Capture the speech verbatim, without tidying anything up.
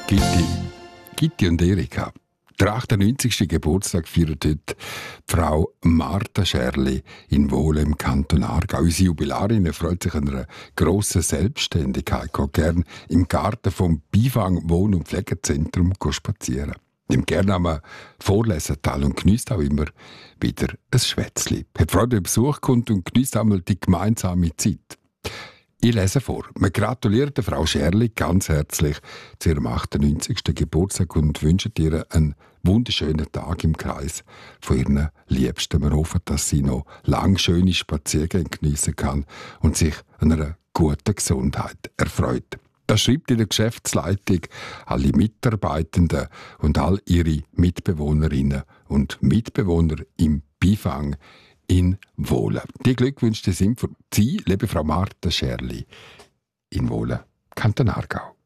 Gitti, Gitti und Erika. Der achtundneunzigste Geburtstag feiert heute Frau Martha Scherli in Wohlen im Kanton Aargau. Unsere Jubilarin freut sich an einer grossen Selbstständigkeit, geht gerne im Garten vom Bifang Wohn- und Pflegezentrum spazieren. Nimmt gerne am Vorlesenteil und genießt auch immer wieder ein Schwätzli. Hat Freude, wenn Besuch kommt und genießt einmal die gemeinsame Zeit. Ich lese vor. Wir gratulieren der Frau Scherli ganz herzlich zu ihrem achtundneunzigsten Geburtstag und wünschen ihr einen wunderschönen Tag im Kreis von ihren Liebsten. Wir hoffen, dass sie noch lange schöne Spaziergänge geniessen kann und sich an einer guten Gesundheit erfreut. Das schreibt in der Geschäftsleitung alle Mitarbeitenden und all ihre Mitbewohnerinnen und Mitbewohner im Bifang in Wohlen. Die Glückwünsche sind für Sie, liebe Frau Martha Scherli, in Wohlen, Kanton Aargau.